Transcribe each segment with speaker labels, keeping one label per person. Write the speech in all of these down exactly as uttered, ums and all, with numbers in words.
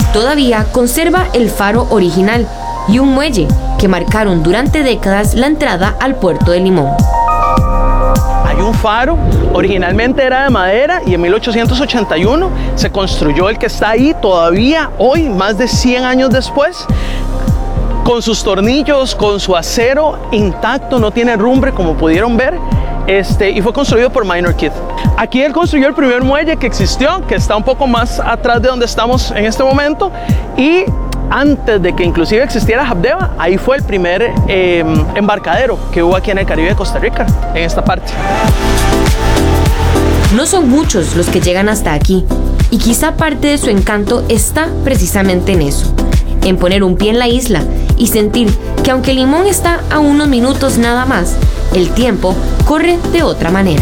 Speaker 1: todavía conserva el faro original y un muelle que marcaron durante décadas la entrada al puerto de Limón.
Speaker 2: Hay un faro, originalmente era de madera y en mil ochocientos ochenta y uno se construyó el que está ahí todavía hoy, más de cien años después, con sus tornillos, con su acero intacto, no tiene rumbre como pudieron ver, este, y fue construido por Minor Keith. Aquí él construyó el primer muelle que existió, que está un poco más atrás de donde estamos en este momento, y antes de que inclusive existiera Habdeba, ahí fue el primer eh, embarcadero que hubo aquí en el Caribe de Costa Rica, en esta parte.
Speaker 1: No son muchos los que llegan hasta aquí, y quizá parte de su encanto está precisamente en eso, en poner un pie en la isla y sentir que aunque Limón está a unos minutos nada más, el tiempo corre de otra manera.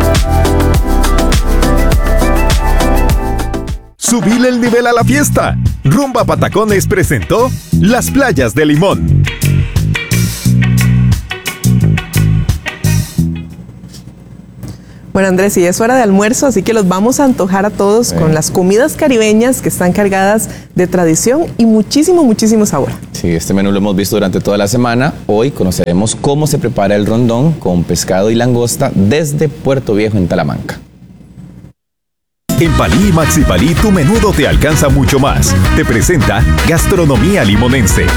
Speaker 3: Subile el nivel a la fiesta. Rumba Patacones presentó Las Playas de Limón.
Speaker 4: Bueno, Andrés, y es hora de almuerzo, así que los vamos a antojar a todos con las comidas caribeñas que están cargadas de tradición y muchísimo, muchísimo sabor.
Speaker 5: Sí, este menú lo hemos visto durante toda la semana. Hoy conoceremos cómo se prepara el rondón con pescado y langosta desde Puerto Viejo en Talamanca.
Speaker 3: En Palí y Maxi Palí tu menudo te alcanza mucho más. Te presenta Gastronomía Limonense.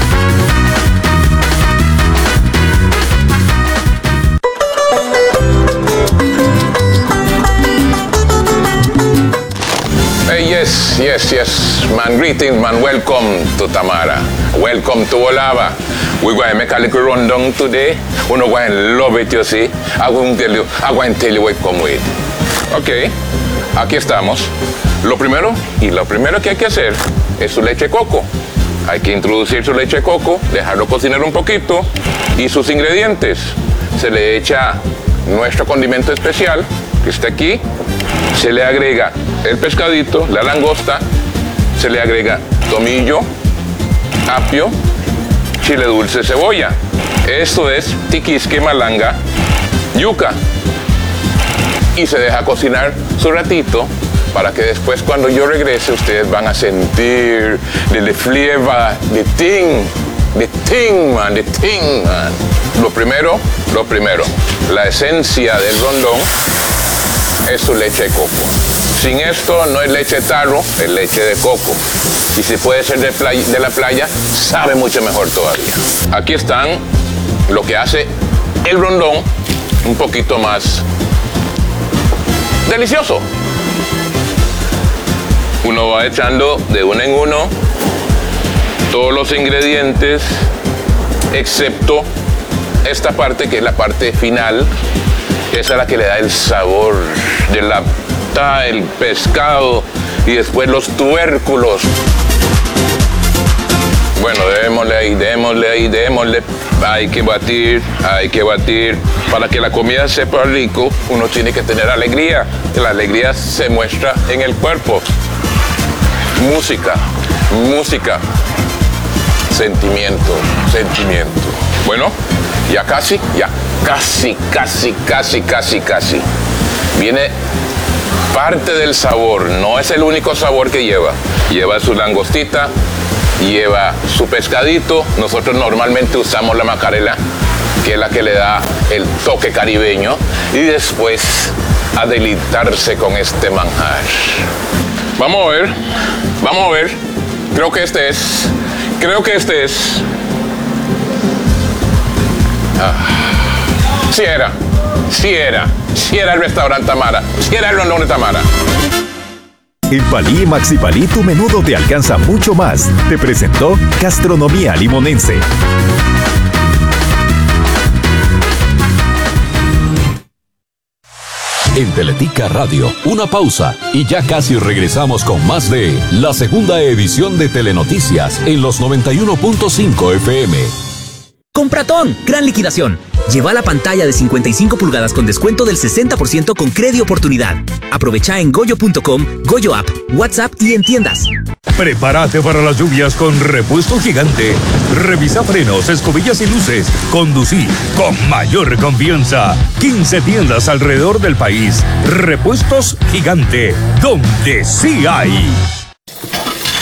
Speaker 6: Hey, yes, yes, yes, man, greetings, man, welcome to Tamara, welcome to Olava. We're going to make a little rundown today. We're going to love it, you see. I'm going to tell you, I'm going to tell you what come with. Okay, aquí estamos. Lo primero, y lo primero que hay que hacer es su leche de coco. Hay que introducir su leche de coco, dejarlo cocinar un poquito y sus ingredientes. Se le echa nuestro condimento especial, que está aquí. Se le agrega el pescadito, la langosta, se le agrega tomillo, apio, chile dulce, cebolla. Esto es tiquisque, malanga, yuca. Y se deja cocinar su ratito para que después cuando yo regrese ustedes van a sentir the flavor, the thing, the thing, man, the thing, man. Lo primero, lo primero, la esencia del rondón es su leche de coco. Sin esto no es leche de tarro, es leche de coco. Y si puede ser de, playa, de la playa, sabe mucho mejor todavía. Aquí están lo que hace el rondón un poquito más delicioso. Uno va echando de uno en uno todos los ingredientes, excepto esta parte que es la parte final. Esa es la que le da el sabor de la el pescado y después los tubérculos. Bueno, démosle ahí, démosle ahí, démosle. Hay que batir, hay que batir. Para que la comida sepa rico, uno tiene que tener alegría. La alegría se muestra en el cuerpo. Música, música. Sentimiento, sentimiento. Bueno, ya casi, ya casi, casi, casi, casi, casi. Viene parte del sabor, no es el único sabor que lleva. Lleva su langostita, lleva su pescadito. Nosotros normalmente usamos la macarela, que es la que le da el toque caribeño. Y después a deleitarse con este manjar. Vamos a ver, vamos a ver. Creo que este es, creo que este es. Ah, sí era, sí era. Si era el restaurante Tamara, si era el rondón de Tamara.
Speaker 3: En Palí y Maxi Palí tu menudo te alcanza mucho más. Te presentó Gastronomía Limonense.
Speaker 7: En Teletica Radio, una pausa y ya casi regresamos con más de la segunda edición de Telenoticias en los noventa y uno punto cinco F M.
Speaker 8: Compratón, gran liquidación. Lleva la pantalla de cincuenta y cinco pulgadas con descuento del sesenta por ciento con Credi Oportunidad. Aprovecha en goyo punto com, Goyo App, WhatsApp y en tiendas.
Speaker 9: Prepárate para las lluvias con Repuesto Gigante. Revisa frenos, escobillas y luces. Conducí con mayor confianza. quince tiendas alrededor del país. Repuestos Gigante, donde sí hay.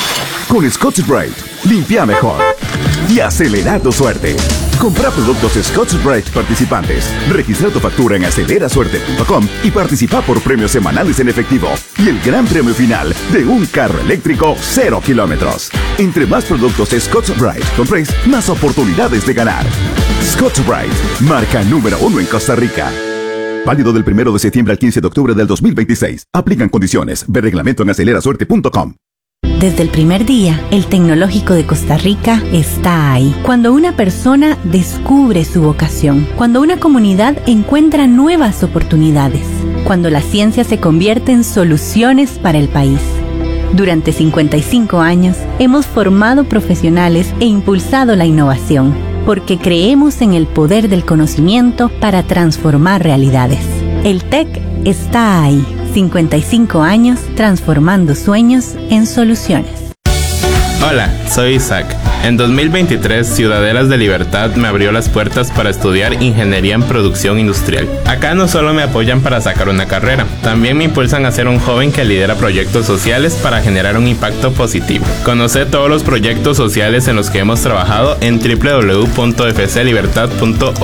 Speaker 3: Con Scotch-Brite, limpia mejor y acelera tu suerte. Compra productos Scotch-Brite participantes. Registra tu factura en acelera suerte punto com y participa por premios semanales en efectivo y el gran premio final de un carro eléctrico cero kilómetros. Entre más productos Scotch-Brite compréis, más oportunidades de ganar. Scotch-Brite, marca número uno en Costa Rica. Válido del primero de septiembre al quince de octubre del dos mil veintiséis. Aplican condiciones. Ve reglamento en acelera suerte punto com.
Speaker 10: Desde el primer día, el Tecnológico de Costa Rica está ahí. Cuando una persona descubre su vocación, cuando una comunidad encuentra nuevas oportunidades, cuando la ciencia se convierte en soluciones para el país. Durante cincuenta y cinco años, hemos formado profesionales e impulsado la innovación, porque creemos en el poder del conocimiento para transformar realidades. El T E C está ahí. cincuenta y cinco años transformando sueños en soluciones.
Speaker 11: Hola, soy Isaac. En dos mil veintitrés, Ciudadelas de Libertad me abrió las puertas para estudiar Ingeniería en Producción Industrial. Acá no solo me apoyan para sacar una carrera, también me impulsan a ser un joven que lidera proyectos sociales para generar un impacto positivo. Conoce todos los proyectos sociales en los que hemos trabajado en doble u doble u doble u punto f c libertad punto